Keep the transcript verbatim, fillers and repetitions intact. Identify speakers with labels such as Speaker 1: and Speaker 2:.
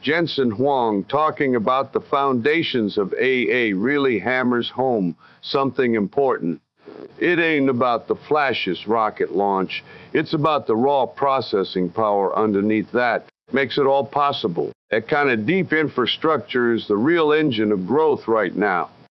Speaker 1: Jensen Huang talking about the foundations of A A really hammers home something important. It ain't about the flashiest rocket launch. It's about the raw processing power underneath that. Makes it all possible. That kind of deep infrastructure is the real engine of growth right now.